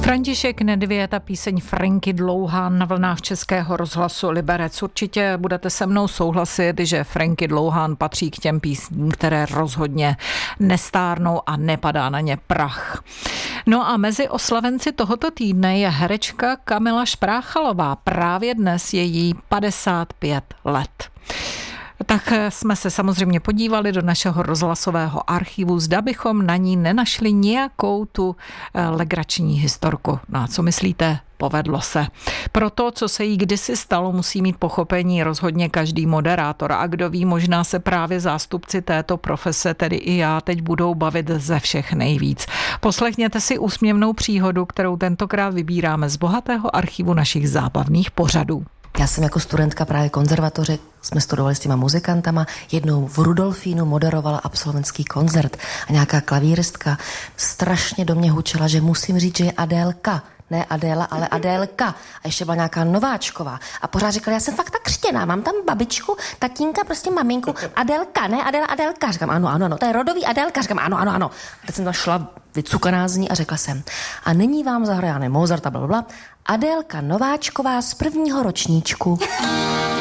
František Nedvěd a píseň Franky Dlouhán na vlnách Českého rozhlasu Liberec. Určitě budete se mnou souhlasit, že Franky Dlouhán patří k těm písním, které rozhodně nestárnou a nepadá na ně prach. No a mezi oslavenci tohoto týdne je herečka Kamila Špráchalová. Právě dnes je jí 55 let. Tak jsme se samozřejmě podívali do našeho rozhlasového archivu, zda bychom na ní nenašli nějakou tu legrační historku. No a co myslíte? Povedlo se. Pro to, co se jí kdysi stalo, musí mít pochopení rozhodně každý moderátor. A kdo ví, možná se právě zástupci této profese, tedy i já, teď budou bavit ze všech nejvíc. Poslechněte si úsměvnou příhodu, kterou tentokrát vybíráme z bohatého archivu našich zábavných pořadů. Já jsem jako studentka právě konzervatoře, jsme studovali s těma muzikantama, jednou v Rudolfínu moderovala absolventský koncert a nějaká klavíristka strašně do mě hučela, že musím říct, že je Adélka. Ne Adéla, ale Adélka. A ještě byla nějaká nováčková. A pořád říkala, já jsem fakt tak křtěná, mám tam babičku, tatínka, prostě maminku. Adélka, ne Adéla, Adélka. Říkám, ano, to je rodový Adélka. Říkám, ano. A teď jsem tam šla vycukaná z ní a řekla jsem, a nyní vám zahrajáme Mozarta, blablabla, Adélka Nováčková z prvního ročníčku.